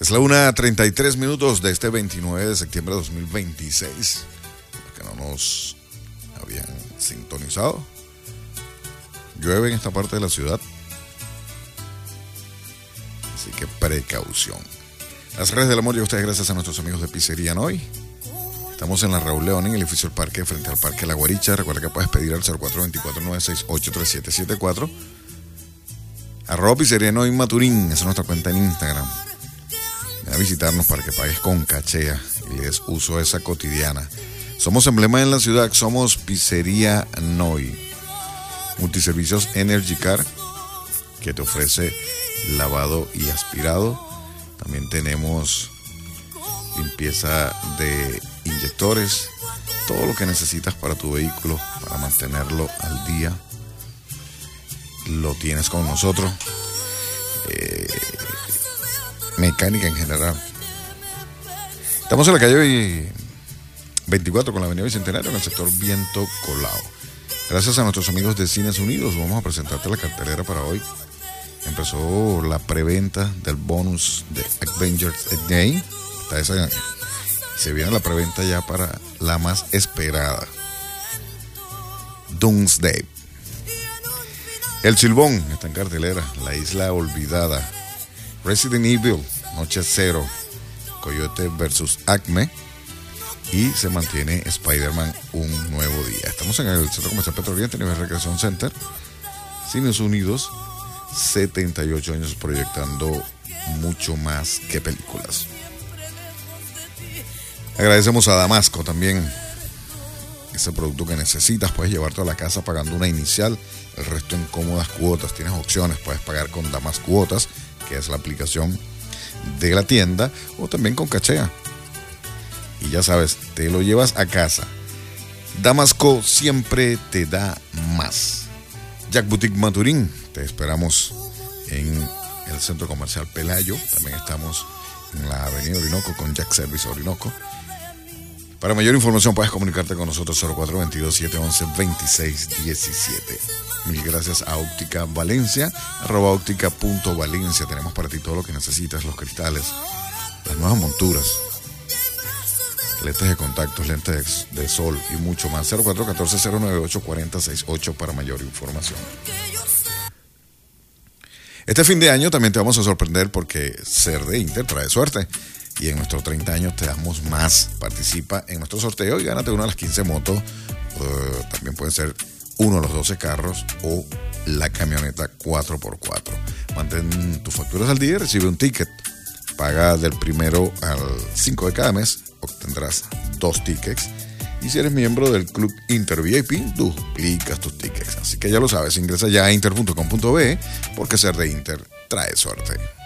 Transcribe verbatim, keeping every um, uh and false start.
Es la una treinta y tres minutos de este veintinueve de septiembre de dos mil veintiséis. Los que no nos habían sintonizado. Llueve en esta parte de la ciudad. Así que precaución. Las redes del amor y ustedes gracias a nuestros amigos de Pizzería Noy. Estamos en la Raúl León, en el edificio del Parque, frente al Parque La Guaricha. Recuerda que puedes pedir al cero cuatro dos cuatro, nueve seis ocho, tres siete siete cuatro. Arroba Pizzería Noy Maturín, esa es nuestra cuenta en Instagram. Ven a visitarnos para que pagues con cachea y le des uso a esa cotidiana. Somos emblema en la ciudad, somos Pizzería Noy. Multiservicios Energy Car, que te ofrece lavado y aspirado. También tenemos limpieza de inyectores, todo lo que necesitas para tu vehículo, para mantenerlo al día, lo tienes con nosotros. Eh, mecánica en general. Estamos en la calle veinticuatro con la avenida Bicentenario, en el sector Viento Colao. Gracias a nuestros amigos de Cines Unidos, vamos a presentarte la cartelera para hoy. Empezó la preventa del bonus de Avengers Day. Está esa, se viene la preventa ya para la más esperada, Doomsday. El Silbón está en cartelera. La Isla Olvidada, Resident Evil, Noche Cero, Coyote versus Acme, y se mantiene Spider-Man Un Nuevo Día. Estamos en el Centro Comercial Petro Oriente, nivel Recreación Center. Cines Unidos, setenta y ocho años proyectando mucho más que películas. Agradecemos a Damasco también. Ese producto que necesitas, puedes llevarte a la casa pagando una inicial, el resto en cómodas cuotas. Tienes opciones, puedes pagar con Damas Cuotas, que es la aplicación de la tienda, o también con cachea. Y ya sabes, te lo llevas a casa. Damasco siempre te da más. Jack Boutique Maturín, te esperamos en el Centro Comercial Pelayo. También estamos en la avenida Orinoco con Jack Service Orinoco. Para mayor información puedes comunicarte con nosotros cero cuatro dos dos, siete uno uno, dos seis uno siete. Mil gracias a Óptica Valencia, arroba óptica punto valencia. Tenemos para ti todo lo que necesitas, los cristales, las nuevas monturas, lentes de contactos, lentes de sol y mucho más. cero cuatro uno cuatro, cero nueve ocho, cuatro cero seis ocho para mayor información. Este fin de año también te vamos a sorprender porque ser de Inter trae suerte. Y en nuestros treinta años te damos más. Participa en nuestro sorteo y gánate una de las quince motos. Uh, también pueden ser uno de los doce carros o la camioneta cuatro por cuatro. Mantén tus facturas al día y recibe un ticket. Paga del primero al cinco de cada mes. Obtendrás dos tickets. Y si eres miembro del Club Inter V I P, duplicas tus tickets. Así que ya lo sabes, ingresa ya a inter punto com punto be porque ser de Inter trae suerte.